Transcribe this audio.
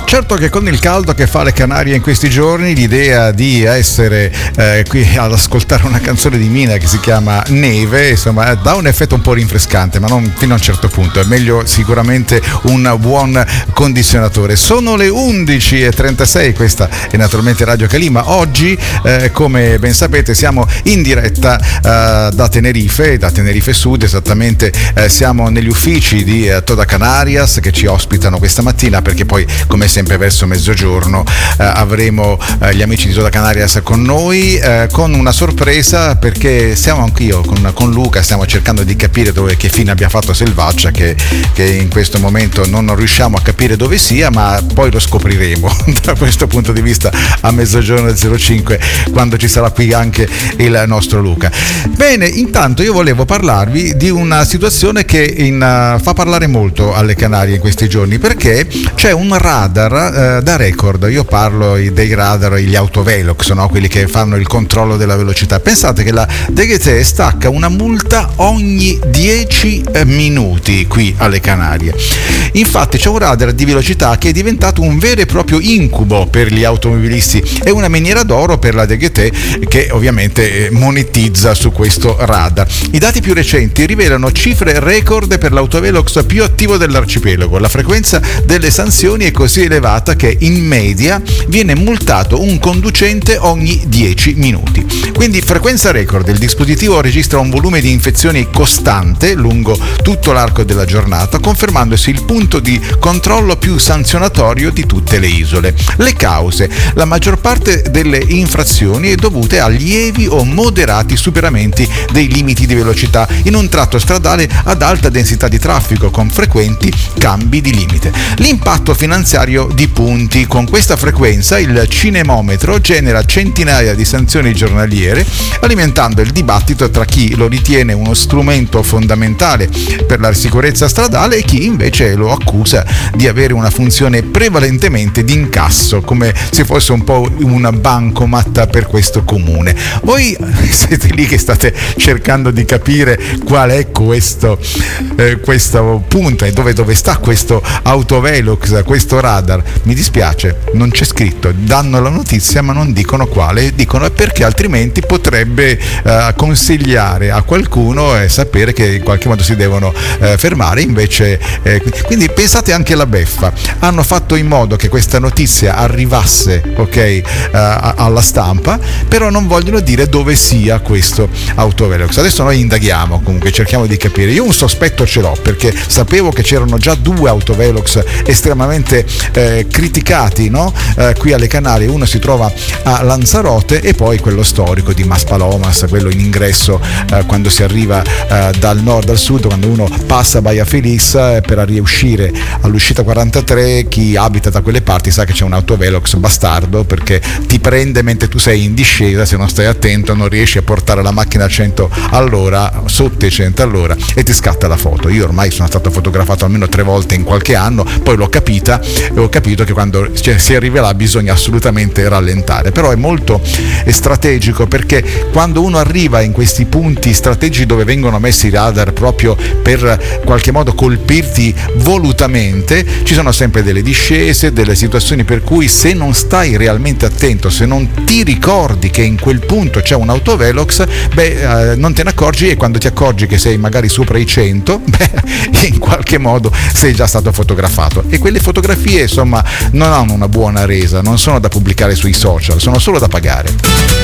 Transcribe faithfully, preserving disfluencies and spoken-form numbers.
Certo che con il caldo che fa le Canarie in questi giorni, l'idea di essere eh, qui ad ascoltare una canzone di Mina che si chiama Neve, insomma, dà un effetto un po' rinfrescante, ma non fino a un certo punto. È meglio sicuramente un buon condizionatore. Sono le undici e trentasei, questa è naturalmente Radio Calima. Oggi, eh, come ben sapete, siamo in diretta eh, da Tenerife, da Tenerife Sud, esattamente eh, siamo negli uffici di eh, Toda Canarias che ci ospitano questa mattina, perché poi, come sempre verso mezzogiorno eh, avremo eh, gli amici di Toda Canarias con noi, eh, con una sorpresa, perché siamo anch'io con, con Luca stiamo cercando di capire dove, che fine abbia fatto Selvaccia, che, che in questo momento non riusciamo a capire dove sia, ma poi lo scopriremo da questo punto di vista a mezzogiorno e zero cinque, quando ci sarà qui anche il nostro Luca. Bene, intanto io volevo parlarvi di una situazione che in, uh, fa parlare molto alle Canarie in questi giorni, perché c'è un radar Uh, da record. Io parlo dei radar, gli autovelox, no? Quelli che fanno il controllo della velocità. Pensate che la D G T stacca una multa ogni dieci minuti qui alle Canarie. Infatti c'è un radar di velocità che è diventato un vero e proprio incubo per gli automobilisti e una miniera d'oro per la D G T, che ovviamente monetizza su questo radar. I dati più recenti rivelano cifre record per l'autovelox più attivo dell'arcipelago. La frequenza delle sanzioni è così elevata che in media viene multato un conducente ogni dieci minuti. Quindi frequenza record. Il dispositivo registra un volume di infezioni costante lungo tutto l'arco della giornata, confermandosi il punto di controllo più sanzionatorio di tutte le isole. Le cause: la maggior parte delle infrazioni è dovuta a lievi o moderati superamenti dei limiti di velocità in un tratto stradale ad alta densità di traffico, con frequenti cambi di limite. L'impatto finanziario di punti: con questa frequenza il cinemometro genera centinaia di sanzioni giornaliere, alimentando il dibattito tra chi lo ritiene uno strumento fondamentale per la sicurezza stradale e chi invece lo accusa di avere una funzione prevalentemente di incasso, come se fosse un po' una bancomat per questo comune. Voi siete lì che state cercando di capire qual è questo, eh, questo punto e dove, dove sta questo autovelox, questo radar. Mi dispiace, non c'è scritto, danno la notizia ma non dicono quale, dicono perché altrimenti potrebbe eh, consigliare a qualcuno e sapere che in qualche modo si devono eh, fermare. Invece eh, quindi pensate anche alla beffa, hanno fatto in modo che questa notizia arrivasse ok eh, alla stampa, però non vogliono dire dove sia questo autovelox. Adesso noi indaghiamo, comunque cerchiamo di capire. Io un sospetto ce l'ho, perché sapevo che c'erano già due autovelox estremamente eh, criticati, no? Eh, qui alle Canarie. Uno si trova a Lanzarote e poi quello storico di Maspalomas, quello in ingresso eh, quando si arriva eh, dal nord al sud, quando uno passa Baia Feliz eh, per riuscire all'uscita quarantatré. Chi abita da quelle parti sa che c'è un autovelox bastardo, perché ti prende mentre tu sei in discesa, se non stai attento non riesci a portare la macchina a cento all'ora, sotto i cento all'ora, e ti scatta la foto. Io ormai sono stato fotografato almeno tre volte in qualche anno, poi l'ho capita e ho capito che quando cioè, si arriva là bisogna assolutamente rallentare. Però è molto è strategico, perché quando uno arriva in questi punti strategici dove vengono messi i radar proprio per qualche modo colpirti volutamente, ci sono sempre delle discese, delle situazioni per cui se non stai realmente attento, se non ti ricordi che in quel punto c'è un autovelox, beh, eh, non te ne accorgi, e quando ti accorgi che sei magari sopra i cento, beh, in qualche modo sei già stato fotografato. E quelle fotografie insomma non hanno una buona resa, non sono da pubblicare sui social, sono solo da pagare.